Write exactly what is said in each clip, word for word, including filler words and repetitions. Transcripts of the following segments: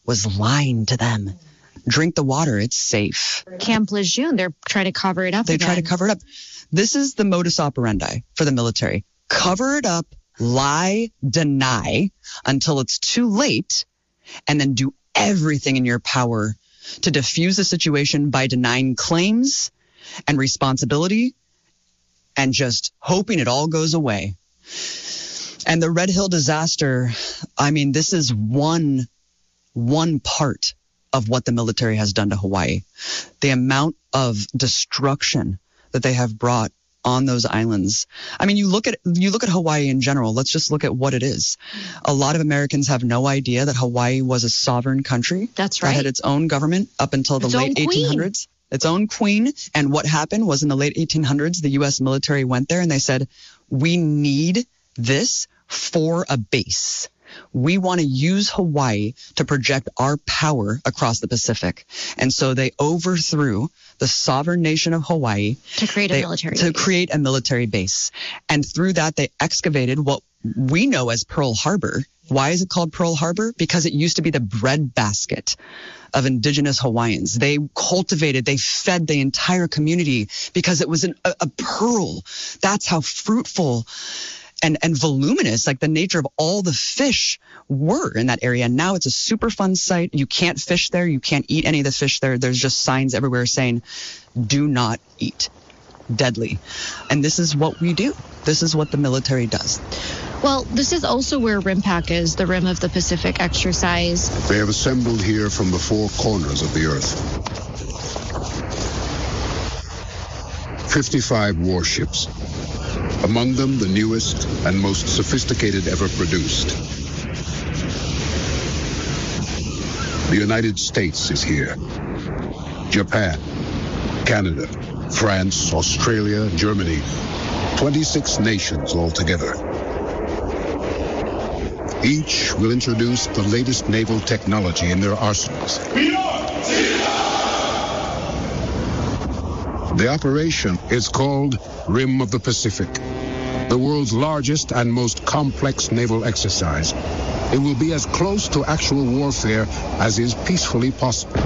was lying to them. Drink the water. It's safe. Camp Lejeune, they're trying to cover it up They again. try to cover it up. This is the modus operandi for the military. Cover it up, lie, deny until it's too late, and then do everything in your power to diffuse the situation by denying claims and responsibility and just hoping it all goes away. And the Red Hill disaster, I mean, this is one, one part of what the military has done to Hawaii. The amount of destruction that they have brought on those islands. I mean, you look at you look at Hawaii in general. Let's just look at what it is. A lot of Americans have no idea that Hawaii was a sovereign country. That's right. That had its own government up until the Its late own queen. eighteen hundreds. Its own queen. And what happened was in the late eighteen hundreds, the U S military went there and they said, we need this for a base. We want to use Hawaii to project our power across the Pacific. And so they overthrew the sovereign nation of Hawaii To create a they- military to base. create a military base. And through that, they excavated what we know as Pearl Harbor. Why is it called Pearl Harbor? Because it used to be the breadbasket of indigenous Hawaiians. They cultivated, they fed the entire community because it was an, a, a pearl. That's how fruitful and, and voluminous, like the nature of all the fish were in that area. Now it's a super fun site. You can't fish there. You can't eat any of the fish there. There's just signs everywhere saying, do not eat. Deadly. And this is what we do. This is what the military does. Well, this is also where RIMPAC is, the Rim of the Pacific exercise. They have assembled here from the four corners of the earth. fifty-five warships. Among them, the newest and most sophisticated ever produced. The United States is here. Japan, Canada, France, Australia, Germany. twenty-six nations altogether. Each will introduce the latest naval technology in their arsenals. The operation is called Rim of the Pacific, the world's largest and most complex naval exercise. It will be as close to actual warfare as is peacefully possible.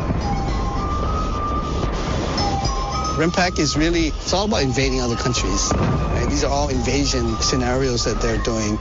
RIMPAC is really, it's all about invading other countries. Right? These are all invasion scenarios that they're doing.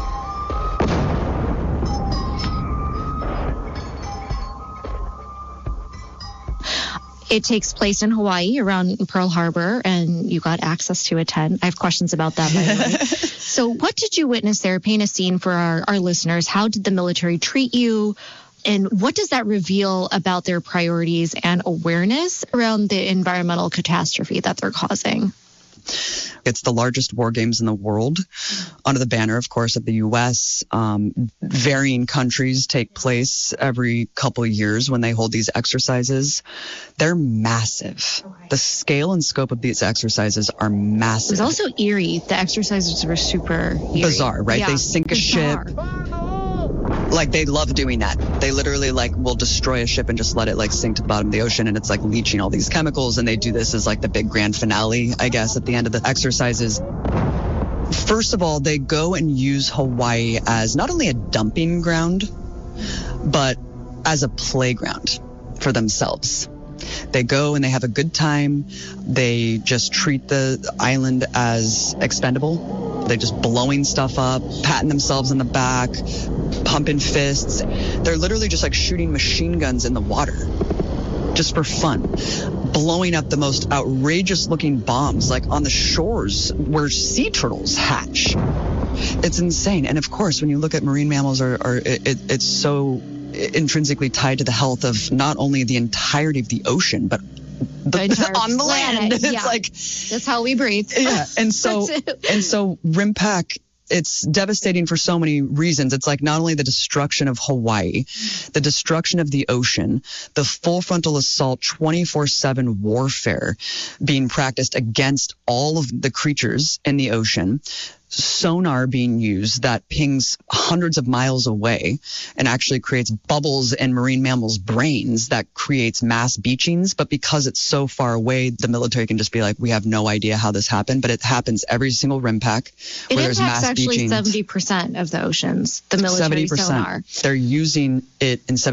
It takes place in Hawaii around Pearl Harbor, and you got access to attend. I have questions about that, by the way. So what did you witness there? Paint a scene for our, our listeners. How did the military treat you? And what does that reveal about their priorities and awareness around the environmental catastrophe that they're causing? It's the largest war games in the world, under the banner, of course, of the U S. Um, varying countries take place every couple of years when they hold these exercises. They're massive. The scale and scope of these exercises are massive. It was also eerie. The exercises were super eerie. Bizarre, right? Yeah, They sink a bizarre. ship. Like, they love doing that. They literally, like, will destroy a ship and just let it, like, sink to the bottom of the ocean, and it's, like, leaching all these chemicals, and they do this as, like, the big grand finale, I guess, at the end of the exercises. First of all, they go and use Hawaii as not only a dumping ground, but as a playground for themselves. They go and they have a good time. They just treat the island as expendable. They're just blowing stuff up, patting themselves in the back, pumping fists. They're literally just like shooting machine guns in the water just for fun, blowing up the most outrageous looking bombs like on the shores where sea turtles hatch. It's insane. And of course, when you look at marine mammals, are, are it, it, it's so intrinsically tied to the health of not only the entirety of the ocean, but the, The entire on the planet, land. It's yeah. like, That's how we breathe. yeah. And so, That's it. and so RIMPAC, it's devastating for so many reasons. It's like not only the destruction of Hawaii, the destruction of the ocean, the full frontal assault, twenty-four seven warfare being practiced against all of the creatures in the ocean, sonar being used that pings hundreds of miles away and actually creates bubbles in marine mammals' brains that creates mass beachings. But because it's so far away, the military can just be like, we have no idea how this happened. But it happens every single RIMPAC It where there's impacts mass actually beachings. seventy percent of the oceans, the military seventy percent. sonar. They're using it in